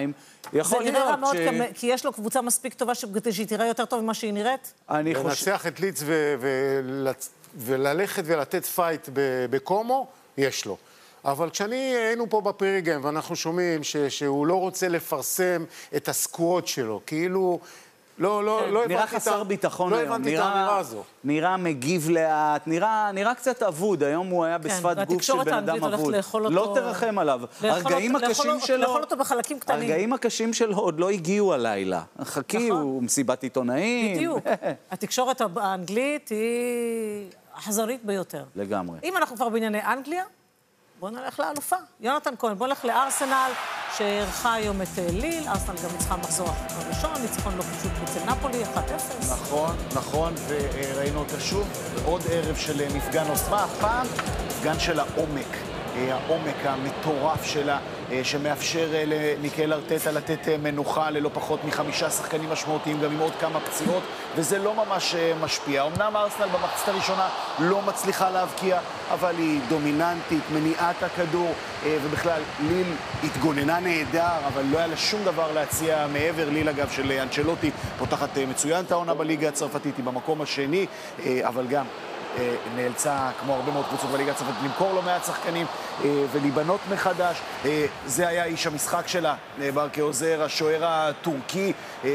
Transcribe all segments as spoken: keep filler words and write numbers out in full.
הרגליים, יכול זה נראה להיות מאוד ש... כמה, כי יש לו קבוצה מספיק טובה שהיא תראה יותר טוב ממה שהיא נראית? אני חושב... לנצח את ליץ ו- ול- וללכת ולתת פייט ב- בקומו, יש לו. אבל כשאני היינו פה בפריגם ואנחנו שומעים ש- שהוא לא רוצה לפרסם את הסקוואד שלו, כאילו... לא, לא, לא נראה הבנתי חסר את, ביטחון לא היום, הבנתי את נראה, האמירה הזו. נראה מגיב לאט, נראה, נראה קצת אבוד, היום הוא היה בשפת גוף של בן אדם אבוד. לא תרחם עליו. הרגעים הקשים שלו, לאכול אותו בחלקים קטנים. הרגעים הקשים שלו עוד לא הגיעו הלילה. חכי, הוא מסיבת עיתונאים. בדיוק. התקשורת האנגלית היא אכזרית ביותר. לגמרי. אם אנחנו כבר בענייני אנגליה, בואו נלך לאלופה. יונתן כהן, בואו נלך לארסנל, שערכה היום את ליל. ארסנל גם ניצחה מחזור הראשון, ניצחון לא פשוט אצל נפולי, אחת אפס. נכון, נכון, וראינו אותה שוב. עוד ערב של מפגן עוצמה, הפעם מפגן של העומק. העומק המטורף שלה, שמאפשר למיקל ארטטה לתת מנוחה ללא פחות מחמישה שחקנים משמעותיים, גם עם עוד כמה פציעות, וזה לא ממש משפיע. אמנם ארסנל במחצית הראשונה לא מצליחה להבקיע, אבל היא דומיננטית, מניעת הכדור, ובכלל ליל התגוננה נהדר, אבל לא היה לה שום דבר להציע מעבר. ליל אגב של אנצ'לוטי פותחת מצוין את העונה בליגה הצרפתית, היא במקום השני, אבל גם נאלצה, כמו הרבה מאוד קבוצות בליגה הצרפתית, למכור לא מעט שחקנים ולהיבנות מחדש. זה היה איש המשחק שלה, ברקה עוזר, השוער הטורקי,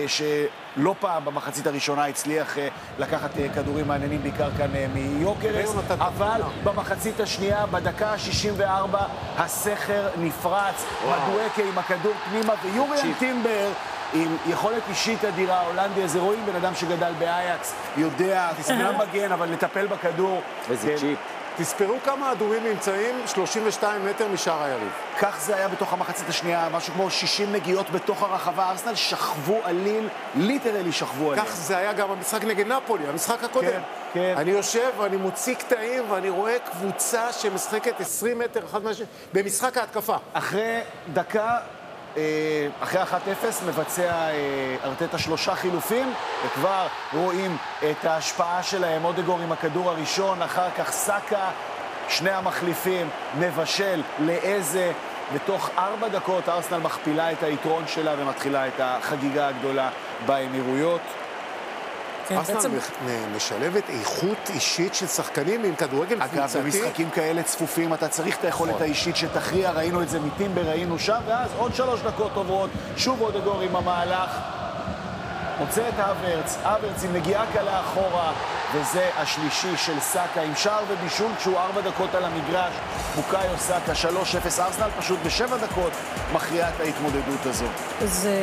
שלא פעם במחצית הראשונה הצליח לקחת כדורים מעניינים, בעיקר כאן מיוקרס, אבל במחצית השנייה, בדקה ה-שישים וארבע, הסכר נפרץ, מדואקה עם הכדור פנימה, ויוריאן טימבר עם יכולת אישית אדירה, הולנדי, איזה רואים בן אדם שגדל באייקס, יודע, תסמנה מגן, אבל לטפל בכדור. איזה צ'יפ. תספרו כמה הדורים נמצאים שלושים ושתיים מטר משאר היריב. כך זה היה בתוך המחצית השנייה, משהו כמו שישים נגיעות בתוך הרחבה. ארסנל שכבו עליל, ליטרלי שכבו עליל. כך זה היה גם המשחק נגד נפולי, המשחק הקודם. כן, כן. אני יושב ואני מוציא קטעים ואני רואה קבוצה שמשחקת עשרים מטר אחד מהשני במשחק ההתקפה. אחרי דקה, אחרי אחת אפס מבצע ארטטה שלושה חילופים, וכבר רואים את ההשפעה שלהם. אודגור עם הכדור הראשון, אחר כך סאקה, שני המחליפים, מבשל לאיזה, בתוך ארבע דקות ארסנל מכפילה את היתרון שלה ומתחילה את החגיגה הגדולה באמירויות. ארסנל משלבת איכות אישית של שחקנים עם כדורגל קבוצתי. אגב, במשחקים כאלה צפופים אתה צריך את היכולת האישית שתכריע, ראינו את זה מטימבר, ראינו שם, ואז עוד שלוש דקות עוברות, שוב אודגור עם המהלך, מוצא את האברץ, האברץ עם נגיעה קלה אחורה, וזה השלישי של סאקה עם שער ובישול כשהוא ארבע דקות על המגרש. בוקאיו סאקה, שלוש אפס, ארסנל פשוט בשבע דקות מכריעה את ההתמודדות הזאת. זה...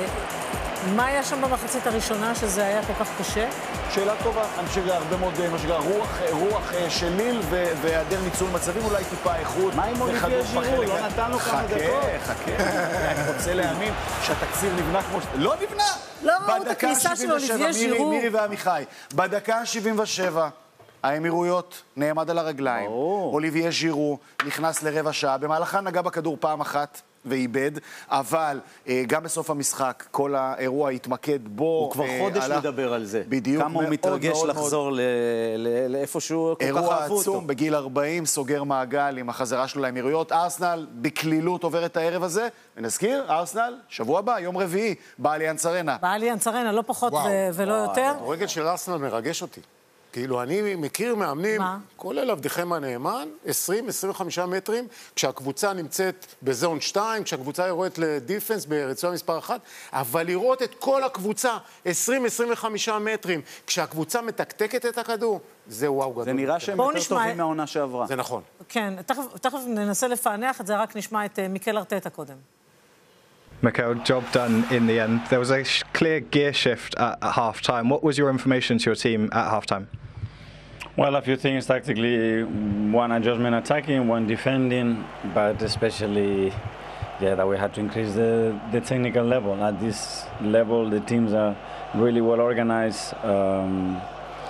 מה היה שם במחצית הראשונה שזה היה כל כך קשה? שאלה טובה, אני חושב הרבה מאוד, מה שגר, רוח, רוח של ליל והיעדר ניצול מצבים, אולי טיפה איכות. מה עם אוליביה ז'ירו? לא נתנו כמה דקות. חכה, חכה. אני רוצה להאמין שהתקציב נבנה כמו ש... לא נבנה! לא ראו את הכניסה של אוליביה ז'ירו. מירי ועמיחי. בדקה ה-שבעים ושבע, האמירויות נעמד על הרגליים. אוליביה ז'ירו נכנס לרבע שעה, במהלכה נגע בכדור פעם אחת. ואיבד, אבל אה, גם בסוף המשחק כל האירוע התמקד בו. הוא כבר אה, חודש עלה, מדבר על זה. בדיוק. כמה הוא מתרגש מאוד, לחזור מאוד... לאיפשהו כל כך אהבו אותו. אירוע עצום, בגיל ארבעים, סוגר מעגל עם החזרה שלו לאמירויות. ארסנל בכלילות עובר את הערב הזה, ונזכיר, ארסנל, שבוע הבא, יום רביעי, באליאנס ארנה. באליאנס ארנה, לא פחות ו- ולא וואו, יותר. הכדורגל של ארסנל מרגש אותי. כאילו, אני מכיר מאמנים, כולל עבדכם הנאמן, עשרים עד עשרים וחמישה מטרים, כשהקבוצה נמצאת בזון שתיים, כשהקבוצה יורדת לדיפנס ברצועה מספר אחת, אבל לראות את כל הקבוצה, עשרים עד עשרים וחמישה מטרים, כשהקבוצה מתקתקת את הכדור, זה וואו גדול. זה נראה שהם יותר טובים מהעונה שעברה. זה נכון. כן, תכף, תכף ננסה לפענח את זה, רק נשמע את מיקל ארטטה קודם. Mikel, job done in the end. There was a clear gear shift at, at half-time. What was your information to your team at half-time? Well, a few things tactically. One adjustment attacking, one defending, but especially, yeah, that we had to increase the, the technical level. At this level, the teams are really well organized. Um,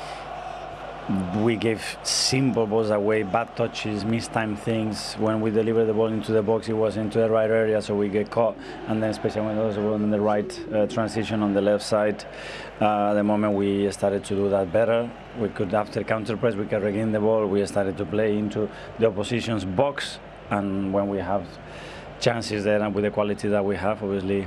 We gave simple balls away, bad touches, mistimed things. When we deliver the ball into the box, it was into the right area, so we get caught. And then especially when it was in the right uh, transition on the left side, uh, the moment we started to do that better, we could, after counter press, we could regain the ball. We started to play into the opposition's box, and when we have chances there and with the quality that we have, obviously,